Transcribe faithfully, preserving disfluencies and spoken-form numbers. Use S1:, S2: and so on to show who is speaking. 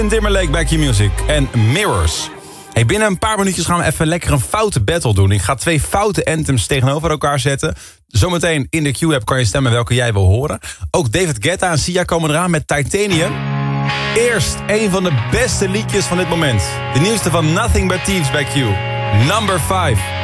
S1: Timberlake, Back Your Music en Mirrors. Hey, binnen een paar minuutjes gaan we even lekker een foute battle doen. Ik ga twee foute anthems tegenover elkaar zetten. Zometeen in de Q-app kan je stemmen welke jij wil horen. Ook David Guetta en Sia komen eraan met Titanium. Eerst een van de beste liedjes van dit moment. De nieuwste van Nothing But Thieves bij Q. Number vijf.